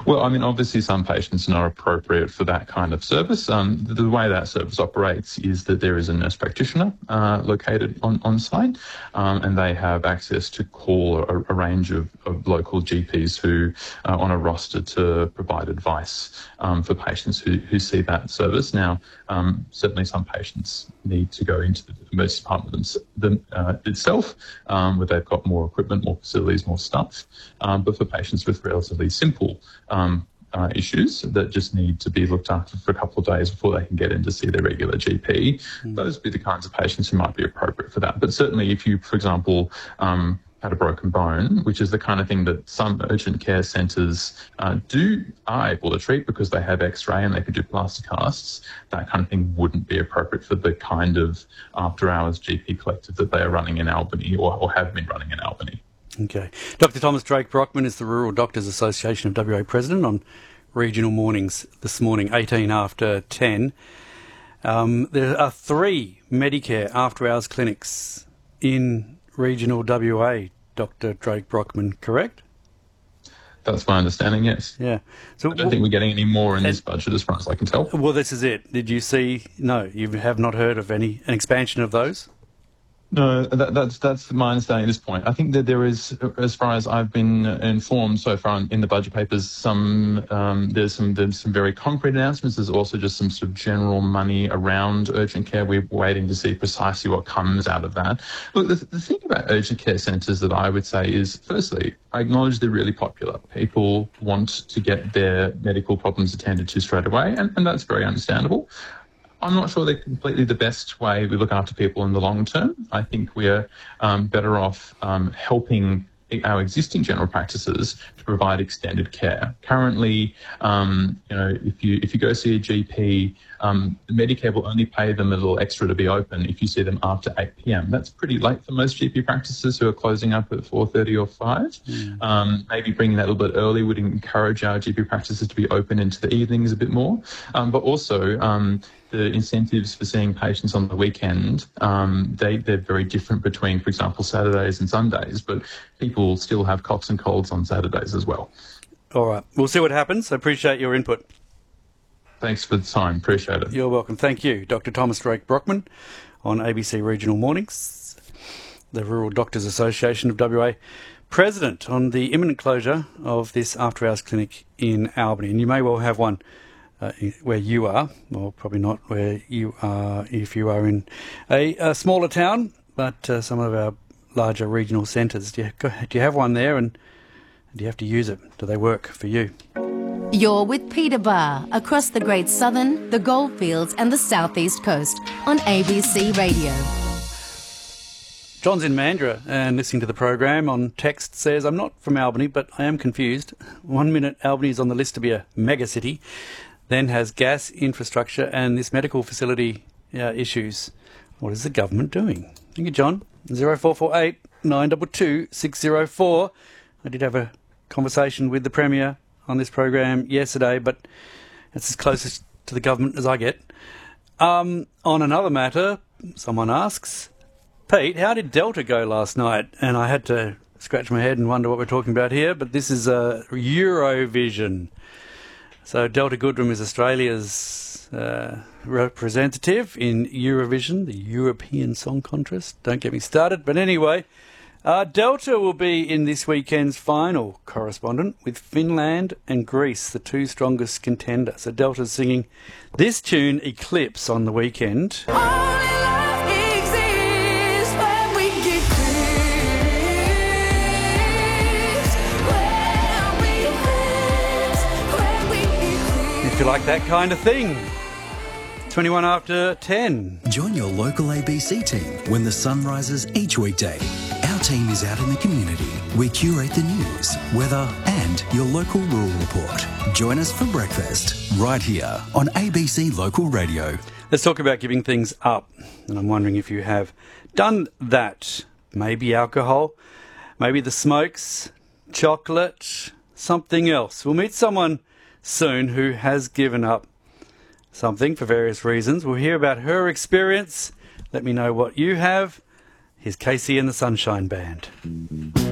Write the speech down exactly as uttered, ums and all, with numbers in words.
Well, I mean, obviously some patients are not appropriate for that kind of service. Um, the, the way that service operates is that there is a nurse practitioner uh, located on, on site, um, and they have access to call a, a range of, of local G Ps who are on a roster to provide advice um, for patients who, who see that service. Now, um, certainly some patients need to go into the emergency department them, them, uh, itself, um, where they've got more equipment, more facilities, more stuff. Um, but for patients with relatively simple um, uh, issues that just need to be looked after for a couple of days before they can get in to see their regular G P, mm. those would be the kinds of patients who might be appropriate for that. But certainly if you, for example, um, had a broken bone, which is the kind of thing that some urgent care centres uh, do are able to treat because they have X-ray and they can do plaster casts, that kind of thing wouldn't be appropriate for the kind of after-hours G P collective that they are running in Albany or, or have been running in Albany. Okay. Doctor Thomas Drake Brockman is the Rural Doctors Association of W A President on Regional Mornings this morning, eighteen after ten. Um, there are three Medicare after-hours clinics in regional W A, Doctor Drake Brockman, correct? That's my understanding, yes. Yeah. So I don't think we're getting any more in this budget as far as I can tell. Well, this is it. Did you see, no, you have not heard of any an expansion of those? No, that, that's that's my understanding at this point. I think that there is, as far as I've been informed so far in, in the budget papers, some um, there's some there's some very concrete announcements. There's also just some sort of general money around urgent care. We're waiting to see precisely what comes out of that. Look, the, the thing about urgent care centres that I would say is, firstly, I acknowledge they're really popular. People want to get their medical problems attended to straight away, and, and that's very understandable. I'm not sure they're completely the best way we look after people in the long term. I think we're um, better off um, helping our existing general practices to provide extended care. Currently, um, you know, if you if you go see a G P, um, Medicare will only pay them a little extra to be open if you see them after eight p.m. That's pretty late for most G P practices who are closing up at four thirty or five. Mm. Um, maybe bringing that a little bit early would encourage our G P practices to be open into the evenings a bit more. Um, but also, um, the incentives for seeing patients on the weekend, um, they, they're very different between, for example, Saturdays and Sundays, but people still have coughs and colds on Saturdays as well. All right. We'll see what happens. I appreciate your input. Thanks for the time. Appreciate it. You're welcome. Thank you. Doctor Thomas Drake Brockman on A B C Regional Mornings, the Rural Doctors Association of W A President, on the imminent closure of this after-hours clinic in Albany. And you may well have one Uh, where you are, or probably not where you are if you are in a, a smaller town, but uh, some of our larger regional centres. Do you, do you have one there, and do you have to use it? Do they work for you? You're with Peter Barr across the Great Southern, the Goldfields and the South East Coast on A B C Radio. John's in Mandurah and listening to the program on text says, I'm not from Albany, but I am confused. One minute Albany is on the list to be a mega city, then has gas infrastructure and this medical facility uh, issues. What is the government doing? Thank you, John. zero four four eight nine two two six zero four. I did have a conversation with the Premier on this program yesterday, but it's as close to the government as I get. Um, on another matter, someone asks, Pete, how did Delta go last night? And I had to scratch my head and wonder what we're talking about here, but this is uh, Eurovision. So Delta Goodrem is Australia's uh, representative in Eurovision, the European Song Contest. Don't get me started. But anyway, uh, Delta will be in this weekend's final, correspondent, with Finland and Greece, the two strongest contenders. So Delta's singing this tune, Eclipse, on the weekend. If you like that kind of thing. twenty-one after ten. Join your local A B C team when the sun rises each weekday. Our team is out in the community. We curate the news, weather and your local rural report. Join us for breakfast right here on A B C Local Radio. Let's talk about giving things up. And I'm wondering if you have done that. Maybe alcohol, maybe the smokes, chocolate, something else. We'll meet someone soon who has given up something for various reasons. We'll hear about her experience. Let me know what you have. Here's Casey and the Sunshine Band.